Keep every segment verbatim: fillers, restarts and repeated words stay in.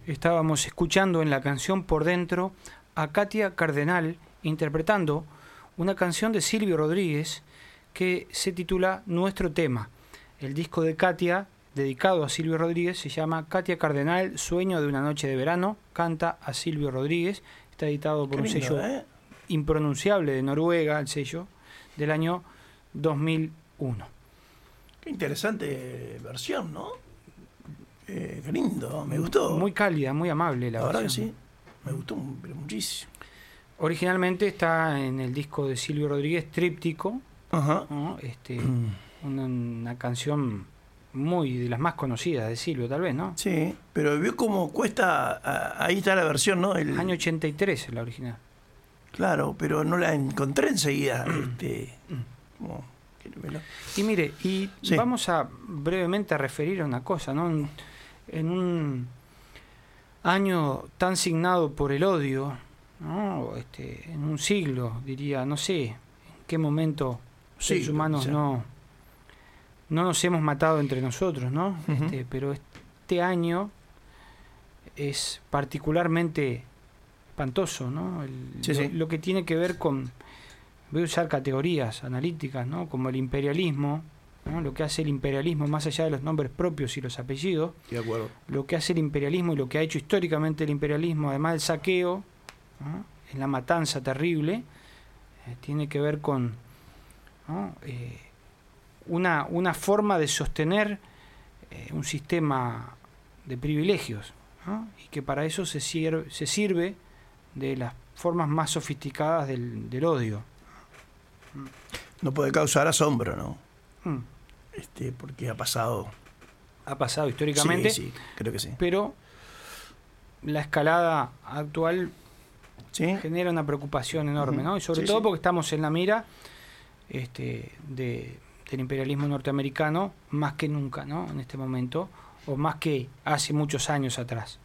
estábamos escuchando en la canción Por Dentro a Katia Cardenal interpretando una canción de Silvio Rodríguez que se titula Nuestro Tema. El disco de Katia, dedicado a Silvio Rodríguez, se llama Katia Cardenal, Sueño de una noche de verano, canta a Silvio Rodríguez. Está editado por Qué un lindo, sello ¿eh? impronunciable de Noruega, el sello, del año dos mil uno. Qué interesante versión, ¿no? Eh, qué lindo, me gustó. Muy cálida, muy amable la, la verdad versión. que sí, me gustó pero muchísimo. Originalmente está en el disco de Silvio Rodríguez, Tríptico, Ajá. ¿no? este, una, una canción muy de las más conocidas de Silvio, tal vez, ¿no? Sí, pero vio cómo cuesta, ahí está la versión, ¿no? El año ochenta y tres la original. Claro, pero no la encontré enseguida. este, como, y mire, y sí. vamos a brevemente a referir a una cosa, ¿no? En, en un año tan signado por el odio, ¿no? Este, en un siglo, diría, no sé en qué momento los sí, seres humanos sí. no, no nos hemos matado entre nosotros, ¿no? Uh-huh. Este, pero este año es particularmente espantoso, ¿no? El, sí, lo, sí. lo que tiene que ver con, voy a usar categorías analíticas, ¿no? Como el imperialismo, ¿no? Lo que hace el imperialismo más allá de los nombres propios y los apellidos, de acuerdo. Lo que hace el imperialismo y lo que ha hecho históricamente el imperialismo, además del saqueo, ¿no? En la matanza terrible, eh, tiene que ver con, ¿no? eh, una, una forma de sostener eh, un sistema de privilegios, ¿no? Y que para eso se sirve, se sirve de las formas más sofisticadas del, del odio. No puede causar asombro, ¿no? Mm. Este, porque ha pasado. Ha pasado históricamente. Sí, sí, creo que sí. Pero la escalada actual ¿sí? genera una preocupación enorme, ¿no? Y sobre sí, todo sí. porque estamos en la mira este, de, del imperialismo norteamericano más que nunca, ¿no? En este momento, o más que hace muchos años atrás.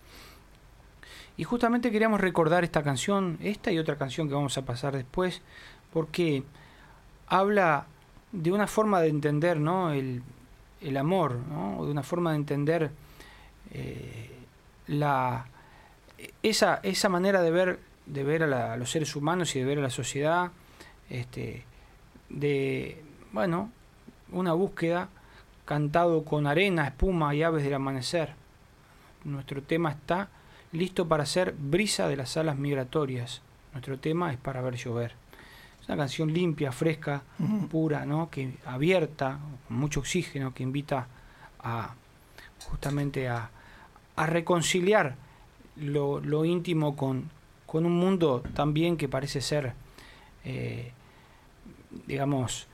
Y justamente queríamos recordar esta canción, esta y otra canción que vamos a pasar después, porque habla de una forma de entender, ¿no? el, el amor, ¿no? De una forma de entender eh, la esa esa manera de ver de ver a, la, a los seres humanos y de ver a la sociedad, este, de bueno una búsqueda cantado con arena, espuma y aves del amanecer. Nuestro tema está listo para ser brisa de las alas migratorias. Nuestro tema es para ver llover. Es una canción limpia, fresca, uh-huh. pura, ¿no? Que abierta, con mucho oxígeno, que invita a justamente a, a reconciliar lo, lo íntimo con, con un mundo también que parece ser, eh, digamos,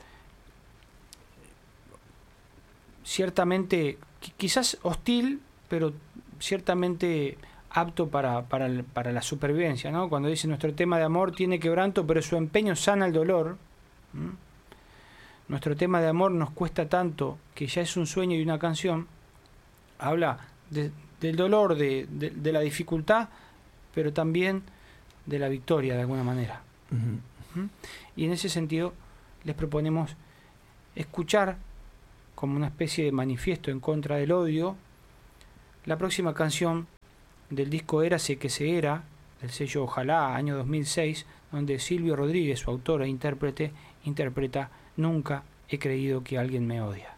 ciertamente, quizás hostil, pero ciertamente apto para, para, para la supervivencia, ¿no? Cuando dice nuestro tema de amor tiene quebranto, pero su empeño sana el dolor. ¿Mm? Nuestro tema de amor nos cuesta tanto que ya es un sueño y una canción. Habla de, del dolor, de, de, de la dificultad, pero también de la victoria de alguna manera. Uh-huh. ¿Mm? Y en ese sentido les proponemos escuchar como una especie de manifiesto en contra del odio la próxima canción del disco Érase que se era, del sello Ojalá, año dos mil seis, donde Silvio Rodríguez, su autor e intérprete, interpreta Nunca he creído que alguien me odia.